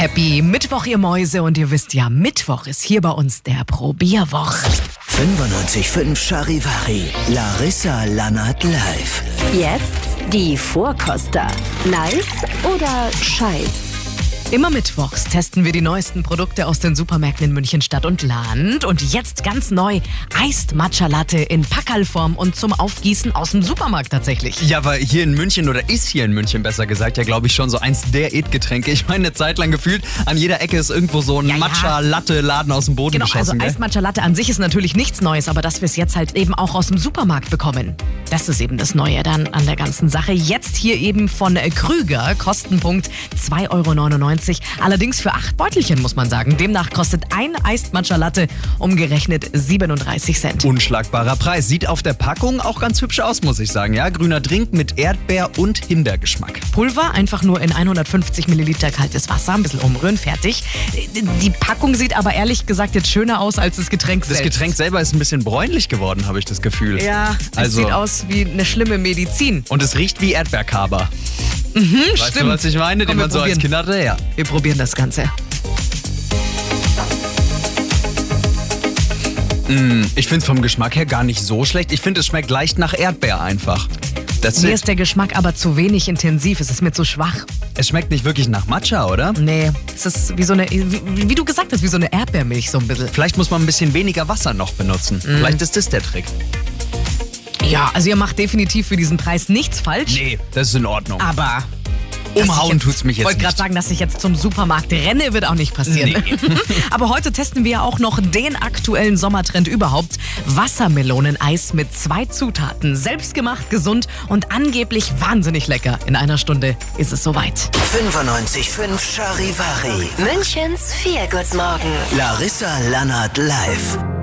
Happy Mittwoch, ihr Mäuse. Und ihr wisst ja, Mittwoch ist hier bei uns der Probierwoch. 95.5 Charivari. Larissa Lannert live. Jetzt die Vorkoster. Nice oder scheiß? Immer mittwochs testen wir die neuesten Produkte aus den Supermärkten in München Stadt und Land. Und jetzt ganz neu, Iced Matcha Latte in Packerlform und zum Aufgießen aus dem Supermarkt tatsächlich. Ja, weil hier in München, oder ist hier in München besser gesagt, ja glaube ich schon so eins der Eat-Getränke. Ich meine, eine Zeit lang gefühlt, an jeder Ecke ist irgendwo so ein Matcha-Latte-Laden aus dem Boden Genau, geschossen. also Iced Matcha Latte an sich ist natürlich nichts Neues, aber dass wir es jetzt halt eben auch aus dem Supermarkt bekommen. Das ist eben das Neue dann an der ganzen Sache. Jetzt hier eben von Krüger, Kostenpunkt 2,99 €. Allerdings für 8 Beutelchen, muss man sagen. Demnach kostet ein Iced Matcha Latte umgerechnet 37 Cent. Unschlagbarer Preis. Sieht auf der Packung auch ganz hübsch aus, muss ich sagen. Ja, grüner Drink mit Erdbeer- und Himbeergeschmack. Pulver einfach nur in 150 Milliliter kaltes Wasser, ein bisschen umrühren, fertig. Die Packung sieht aber ehrlich gesagt jetzt schöner aus als das Getränk selbst. Das Getränk selber ist ein bisschen bräunlich geworden, habe ich das Gefühl. Ja, es sieht aus wie eine schlimme Medizin. Und es riecht wie Erdbeerkaber. Weißt stimmt. du, was ich meine? Den Komm, man so als Kind hatte? Ja. Wir probieren das Ganze. Ich finde es vom Geschmack her gar nicht so schlecht. Ich finde, es schmeckt leicht nach Erdbeer einfach. Mir ist der Geschmack aber zu wenig intensiv. Es ist mir zu schwach. Es schmeckt nicht wirklich nach Matcha, oder? Nee, es ist wie so eine, wie du gesagt hast, wie so eine Erdbeermilch so ein bisschen. Vielleicht muss man ein bisschen weniger Wasser noch benutzen. Vielleicht ist das der Trick. Ja, also ihr macht definitiv für diesen Preis nichts falsch. Nee, das ist in Ordnung. Aber Umhauen tut's mich jetzt Ich wollte gerade nicht. sagen, dass ich jetzt zum Supermarkt renne, wird auch nicht passieren. Nee. Aber heute testen wir ja auch noch den aktuellen Sommertrend überhaupt. Wassermeloneneis mit 2 Zutaten. Selbstgemacht, gesund und angeblich wahnsinnig lecker. In einer Stunde ist es soweit. 95.5 Charivari. Münchens Feelgood Morgen. Larissa Lannert live.